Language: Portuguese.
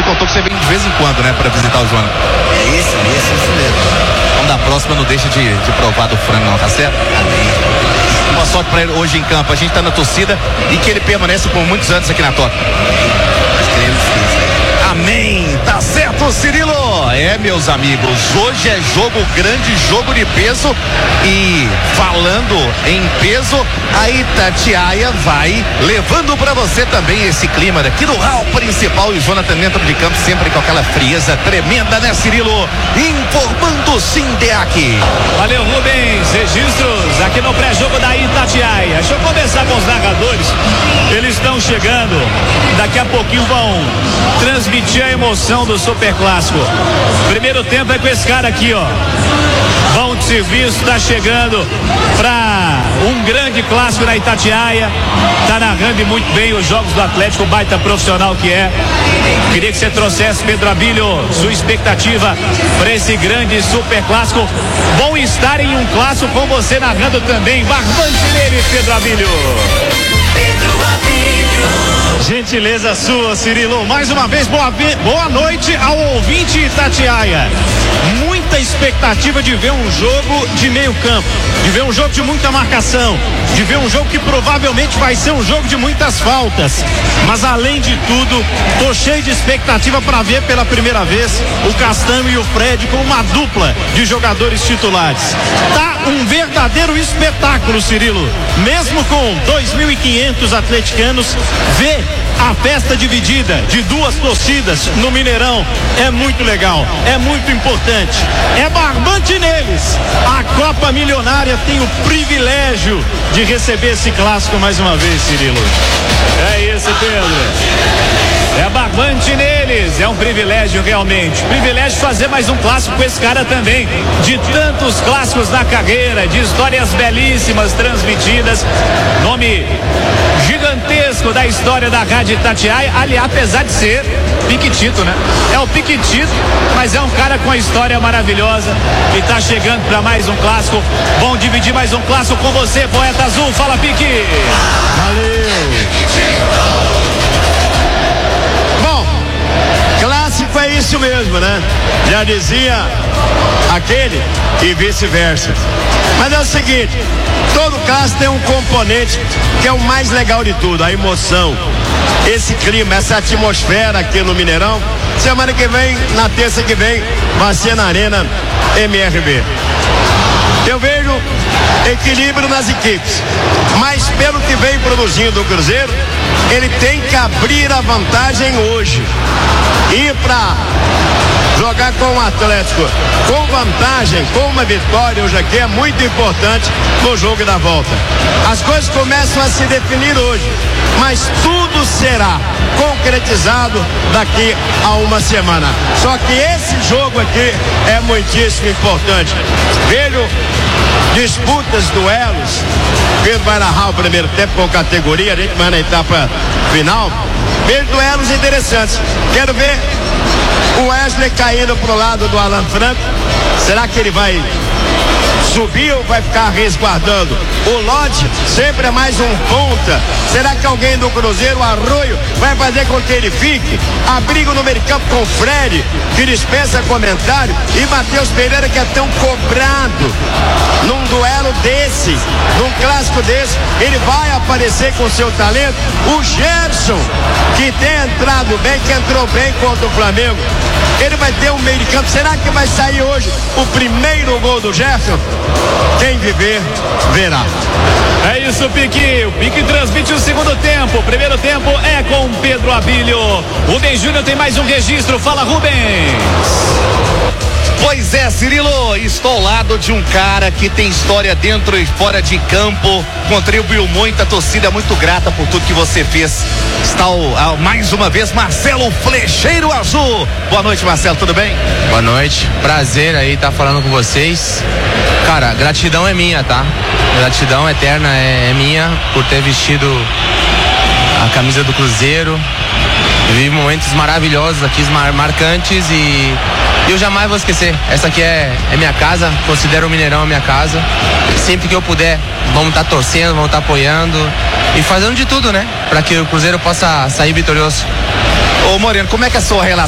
contou que você vem de vez em quando, né, para visitar o João. Isso mesmo. Então da próxima não deixa de provar do frango não, tá certo? Amém. Boa sorte para ele hoje em campo. A gente tá na torcida e que ele permaneça por muitos anos aqui na Toca. Nós queremos isso. Amém, tá certo, Cirilo? Meus amigos, hoje é jogo grande, jogo de peso. E falando em peso, a Itatiaia vai levando pra você também esse clima daqui do hall principal. E o Jonathan dentro de campo sempre com aquela frieza tremenda, né, Cirilo? Informando o Sindeac. Valeu, Rubens. Registros aqui no pré-jogo da Itatiaia. Deixa eu conversar com os narradores. Eles estão chegando, daqui a pouquinho vão transmitir a emoção do Superclássico. Primeiro tempo é com esse cara aqui, ó. Bom de serviço, tá chegando pra um grande clássico na Itatiaia. Tá narrando muito bem os jogos do Atlético, baita profissional que é. Queria que você trouxesse, Pedro Abílio, sua expectativa para esse grande Superclássico. Bom estar em um clássico com você narrando também. Barbante nele, Pedro Abílio. Gentileza sua, Cirilo. Mais uma vez, boa noite ao ouvinte Itatiaia. Muita expectativa de ver um jogo de meio campo, de ver um jogo de muita marcação, de ver um jogo que provavelmente vai ser um jogo de muitas faltas. Mas além de tudo, tô cheio de expectativa para ver pela primeira vez o Castanho e o Fred com uma dupla de jogadores titulares. Tá um verdadeiro espetáculo, Cirilo. Mesmo com 2.500 atleticanos, ver a festa dividida de duas torcidas no Mineirão é muito legal, é muito importante. É barbante neles. A Copa Milionária tem o privilégio de receber esse clássico mais uma vez, Cirilo. É isso, Pedro. É barbante neles. É um privilégio realmente. Privilégio de fazer mais um clássico com esse cara também. De tantos clássicos na carreira, de histórias belíssimas transmitidas. Nome gigantesco da história da Rádio Itatiaia. Aliás, apesar de ser Piquitito, né? É o Piquitito, mas é um cara com a história maravilhosa que tá chegando para mais um clássico. Bom dividir mais um clássico com você, Poeta Azul. Fala, Pique. Valeu. Bom, clássico é isso mesmo, né? Já dizia aquele e vice-versa. Mas é o seguinte, todo clássico tem um componente que é o mais legal de tudo, a emoção, esse clima, essa atmosfera aqui no Mineirão. Semana que vem, na terça que vem, vai ser na Arena MRV. Eu vejo equilíbrio nas equipes, mas pelo que vem produzindo o Cruzeiro, ele tem que abrir a vantagem hoje. Ir para jogar com o Atlético com vantagem, com uma vitória hoje aqui é muito importante no jogo da volta. As coisas começam a se definir hoje, mas tudo será concretizado daqui a uma semana. Só que esse jogo aqui é muitíssimo importante. Vejo disputas, duelos. Pedro vai narrar o primeiro tempo com categoria, a gente vai na etapa final. Vejo duelos interessantes. Quero ver o Wesley caindo pro lado do Alan Franco. Será que ele vai subir ou vai ficar resguardando? O Lodge sempre é mais um ponta. Será que alguém do Cruzeiro, Arroio, vai fazer com que ele fique? Abrigo no meio campo com o Fred, que dispensa comentário, e Matheus Pereira, que é tão cobrado. Num duelo desse, num clássico desse, ele vai aparecer com seu talento. O Gerson, que tem entrado bem, que entrou bem contra o Flamengo, ele vai ter um meio de campo. Será que vai sair hoje o primeiro gol do Gerson? Quem viver, verá. É isso, Pique. O Pique transmite o segundo tempo. O primeiro tempo é com Pedro Abílio. Rubens Júnior tem mais um registro. Fala, Rubens. Pois é, Cirilo, estou ao lado de um cara que tem história dentro e fora de campo, contribuiu muito, a torcida é muito grata por tudo que você fez. Está mais uma vez Marcelo Flecheiro Azul. Boa noite, Marcelo, tudo bem? Boa noite, prazer aí estar falando com vocês. Cara, gratidão é minha, tá? Gratidão eterna é minha por ter vestido a camisa do Cruzeiro. Vivi momentos maravilhosos aqui, marcantes, e eu jamais vou esquecer. Essa aqui é minha casa, considero o Mineirão a minha casa. Sempre que eu puder, vamos estar torcendo, vamos estar apoiando e fazendo de tudo, né? Para que o Cruzeiro possa sair vitorioso. Ô Moreno, como é que é a sua relação